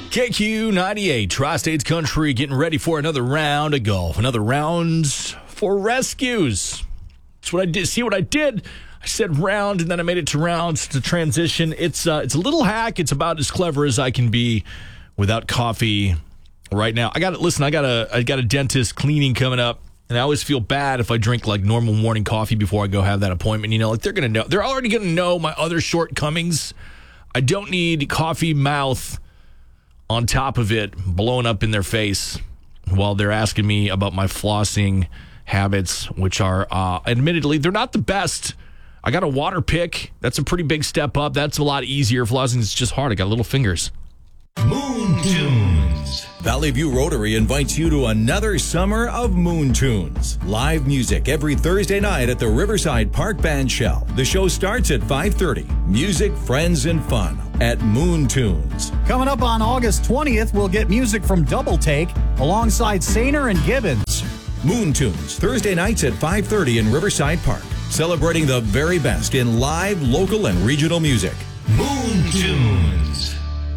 KQ 98, Tri-States Country, getting ready for another round of golf. Another round for rescues. That's what I did. See what I did? I said round, and then I made it to rounds to transition. It's a little hack. It's about as clever as I can be without coffee right now. I got a dentist cleaning coming up, and I always feel bad if I drink like normal morning coffee before I go have that appointment. You know, like they're already gonna know my other shortcomings. I don't need coffee mouth on top of it blowing up in their face while they're asking me about my flossing habits, which are admittedly they're not the best. I got a water pick. That's a pretty big step up. That's a lot easier. Flossing is just hard. I got little fingers. Moon Tunes. Valley View Rotary invites you to another summer of Moon Tunes. Live music every Thursday night at the Riverside Park Band Shell. The show starts at 5:30. Music, friends, and fun at Moon Tunes. Coming up on August 20th, we'll get music from Double Take alongside Sainer and Gibbons. Moon Tunes, Thursday nights at 5:30 in Riverside Park. Celebrating the very best in live, local, and regional music. Moon Tunes.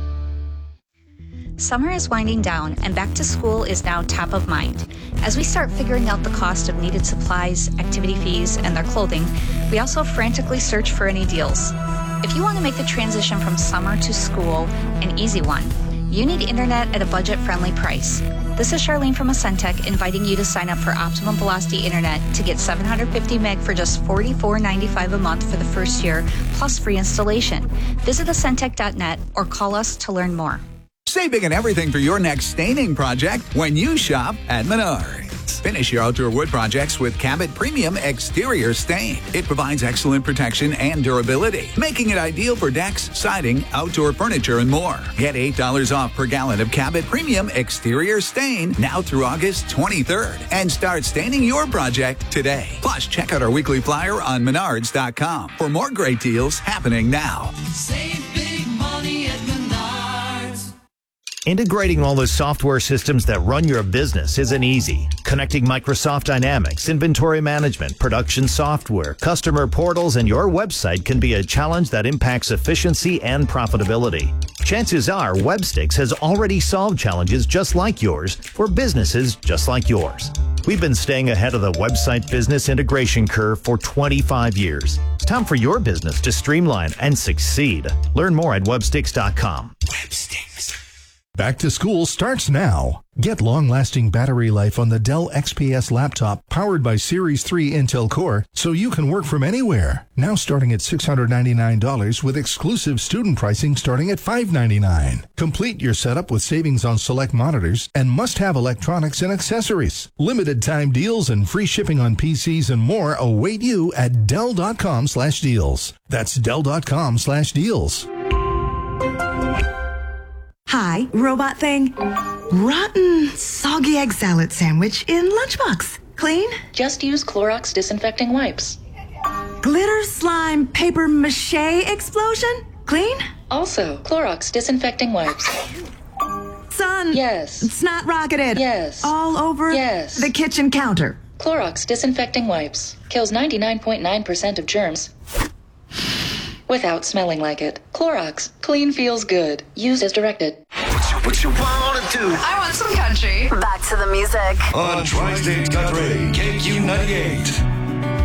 Summer is winding down, and back to school is now top of mind. As we start figuring out the cost of needed supplies, activity fees, and their clothing, we also frantically search for any deals. If you want to make the transition from summer to school an easy one, you need internet at a budget-friendly price. This is Charlene from Ascentec inviting you to sign up for Optimum Velocity Internet to get 750 meg for just $44.95 a month for the first year, plus free installation. Visit Ascentec.net or call us to learn more. Save big on everything for your next staining project when you shop at Menards. Finish your outdoor wood projects with Cabot Premium Exterior Stain. It provides excellent protection and durability, making it ideal for decks, siding, outdoor furniture, and more. Get $8 off per gallon of Cabot Premium Exterior Stain now through August 23rd and start staining your project today. Plus, check out our weekly flyer on Menards.com for more great deals happening now. Save big money at Menards. Integrating all the software systems that run your business isn't easy. Connecting Microsoft Dynamics, inventory management, production software, customer portals, and your website can be a challenge that impacts efficiency and profitability. Chances are Webstix has already solved challenges just like yours for businesses just like yours. We've been staying ahead of the website business integration curve for 25 years. It's time for your business to streamline and succeed. Learn more at webstix.com. Webstix. Back to school starts now. Get long-lasting battery life on the Dell XPS laptop powered by Series 3 Intel Core so you can work from anywhere. Now starting at $699 with exclusive student pricing starting at $599. Complete your setup with savings on select monitors and must-have electronics and accessories. Limited time deals and free shipping on PCs and more await you at Dell.com/deals. That's Dell.com/deals. Hi, robot thing. Rotten, soggy egg salad sandwich in lunchbox. Clean? Just use Clorox disinfecting wipes. Glitter slime paper mache explosion? Clean? Also, Clorox disinfecting wipes. Son. Yes. Snot rocketed. Yes. All over yes. the kitchen counter. Clorox disinfecting wipes. Kills 99.9% of germs without smelling like it. Clorox. Clean feels good. Used as directed. What you wanna do? I want some country. Back to the music. On Tri-States Country, KQ 98.